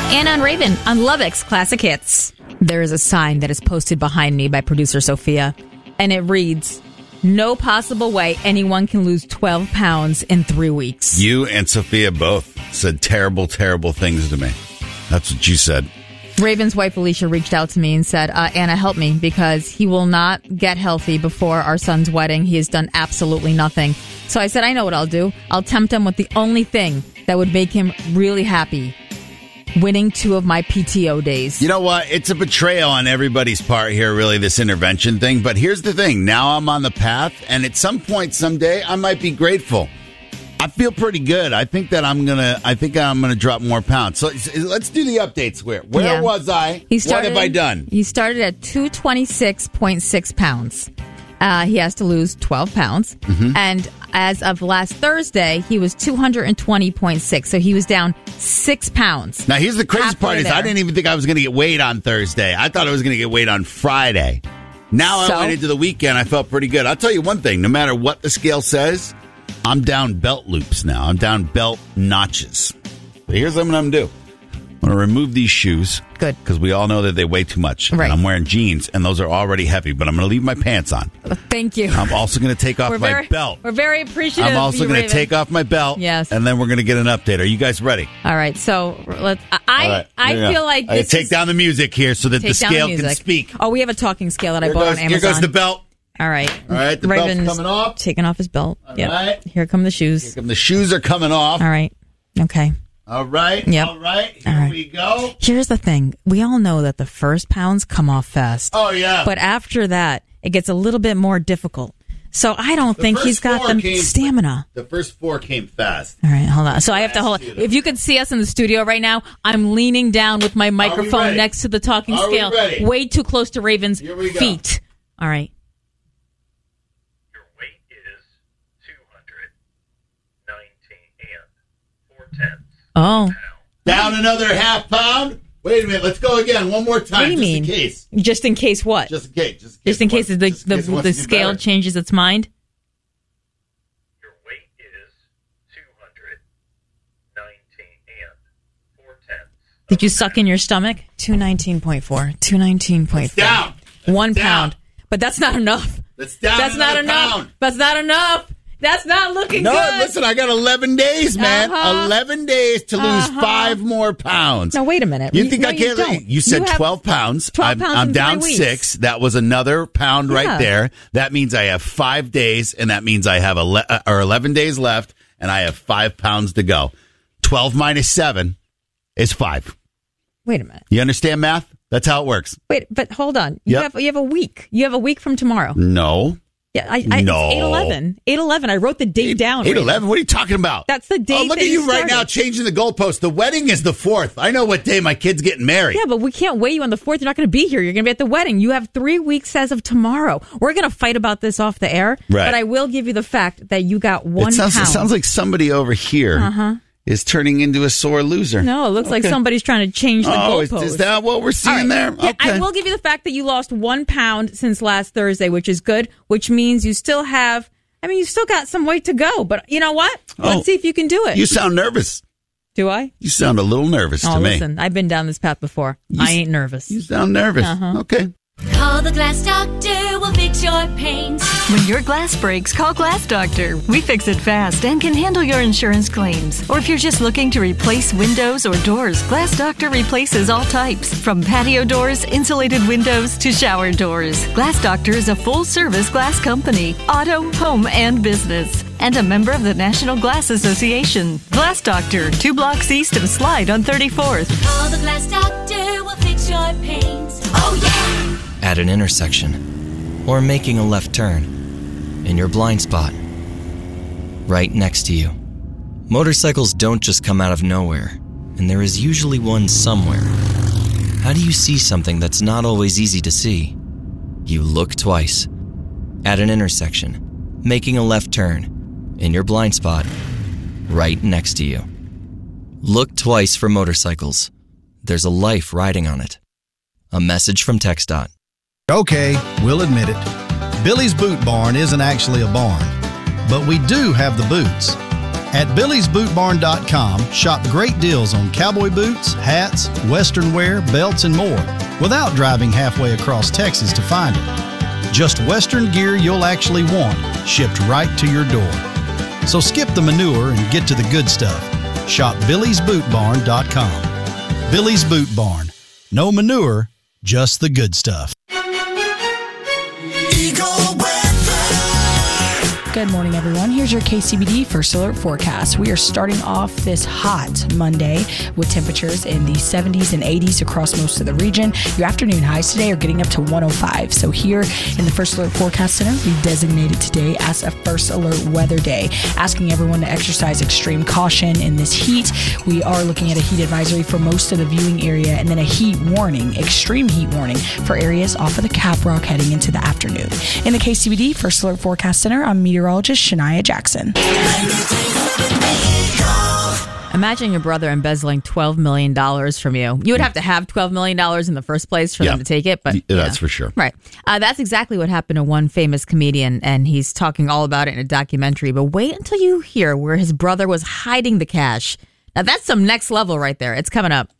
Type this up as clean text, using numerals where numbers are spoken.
Anna and Raven on Lubbock's Classic Hits. There is a sign that is posted behind me by producer Sophia, and it reads, "No possible way anyone can lose 12 pounds in 3 weeks." You and Sophia both said terrible, terrible things to me. That's what you said. Raven's wife, Alicia, reached out to me and said, Anna, help me, because he will not get healthy before our son's wedding. He has done absolutely nothing. So I said, I know what I'll do. I'll tempt him with the only thing that would make him really happy. Winning 2 of my PTO days. You know what? It's a betrayal on everybody's part here, really, this intervention thing. But here's the thing. Now I'm on the path, and at some point someday, I might be grateful. I feel pretty good. I think that I'm gonna drop more pounds. So let's do the updates. Where was I? What have I done? He started at 226.6 pounds. He has to lose 12 pounds. Mm-hmm. And as of last Thursday, he was 220.6. So he was down 6 pounds. Now, here's the crazy part is I didn't even think I was going to get weighed on Thursday. I thought I was going to get weighed on Friday. Now I went into the weekend. I felt pretty good. I'll tell you one thing. No matter what the scale says, I'm down belt loops now. I'm down belt notches. But here's what I'm going to do. I'm going to remove these shoes. Good. Because we all know that they weigh too much. Right. And I'm wearing jeans, and those are already heavy. But I'm going to leave my pants on. Thank you. I'm also going to take off my belt. We're very appreciative. I'm also going to take off my belt. Yes. And then we're going to get an update. Are you guys ready? All right. So let's. I feel like I take down the music here so that the scale can speak. Oh, we have a talking scale that I bought on Amazon. Here goes the belt. All right. All right. The Raven's belt's coming off. Taking off his belt. All right. Here come the shoes. The shoes are coming off. All right. Okay. All right. Yep. All right. Here we go. Here's the thing. We all know that the first pounds come off fast. Oh, yeah. But after that, it gets a little bit more difficult. So I don't think he's got the stamina. The first 4 came fast. All right, hold on. So I have to hold. If you could see us in the studio right now, I'm leaning down with my microphone next to the talking scale. Way too close to Raven's feet. All right. Your weight is 219 and 4/10. Oh. Down another half pound? Wait a minute. Let's go again. One more time. What do you mean? In case. Just in case what? Just in case. Just in case the scale changes its mind? Your weight is 219 and 4/10. Did you suck in your stomach? 219.4. 219.4. Down. 1 pound. But that's not enough. That's down. That's not enough. Pound. That's not enough. That's not looking good. No, listen, I got 11 days, man. 11 days to lose 5 more pounds. Now, wait a minute. You think I can't? You said 12 pounds. 12 pounds I'm in down 3 weeks. 6. That was another pound right there. That means I have 5 days, and that means I have 11 days left, and I have 5 pounds to go. 12 minus 7 is 5. Wait a minute. You understand math? That's how it works. Wait, but hold on. You have a week. You have a week from tomorrow. No. Yeah, no. It's 8/11. I wrote the date down. 8/11? What are you talking about? That's the date. Oh, look at you right now changing the goalpost. The wedding is the 4th. I know what day my kid's getting married. Yeah, but we can't weigh you on the 4th. You're not going to be here. You're going to be at the wedding. You have 3 weeks as of tomorrow. We're going to fight about this off the air. Right. But I will give you the fact that you got 1 pound. It sounds like somebody over here is turning into a sore loser. No, it looks like somebody's trying to change the goalpost. Is that what we're seeing there? Yeah, okay. I will give you the fact that you lost 1 pound since last Thursday, which is good, which means you still have, you've still got some weight to go. But you know what? Let's see if you can do it. You sound nervous. Do I? You sound a little nervous to me. Listen, I've been down this path before. I ain't nervous. You sound nervous. Okay. Call the Glass Doctor, we'll fix your pains. When your glass breaks, call Glass Doctor. We fix it fast and can handle your insurance claims. Or if you're just looking to replace windows or doors, Glass Doctor replaces all types, from patio doors, insulated windows, to shower doors. Glass Doctor is a full-service glass company, auto, home, and business, and a member of the National Glass Association. Glass Doctor, 2 blocks east of Slide on 34th. Call the Glass Doctor, we'll fix your pains. Oh, yeah! At an intersection, or making a left turn, in your blind spot, right next to you. Motorcycles don't just come out of nowhere, and there is usually one somewhere. How do you see something that's not always easy to see? You look twice. At an intersection, making a left turn, in your blind spot, right next to you. Look twice for motorcycles. There's a life riding on it. A message from TxDOT. Okay, we'll admit it. Billy's Boot Barn isn't actually a barn, but we do have the boots. At BillysBootBarn.com, shop great deals on cowboy boots, hats, western wear, belts, and more without driving halfway across Texas to find it. Just western gear you'll actually want, shipped right to your door. So skip the manure and get to the good stuff. Shop BillysBootBarn.com. Billy's Boot Barn. No manure, just the good stuff. Good morning, everyone. Here's your KCBD First Alert forecast. We are starting off this hot Monday with temperatures in the 70s and 80s across most of the region. Your afternoon highs today are getting up to 105. So here in the First Alert Forecast Center, we designated today as a First Alert Weather Day, asking everyone to exercise extreme caution in this heat. We are looking at a heat advisory for most of the viewing area and then a heat warning, extreme heat warning for areas off of the Cap Rock heading into the afternoon. In the KCBD First Alert Forecast Center, I'm meteorologist Shania Jackson. Imagine your brother embezzling $12 million from you. You would have to have $12 million in the first place for them to take it. But that's for sure. Right. That's exactly what happened to one famous comedian, and he's talking all about it in a documentary. But wait until you hear where his brother was hiding the cash. Now, that's some next level right there. It's coming up.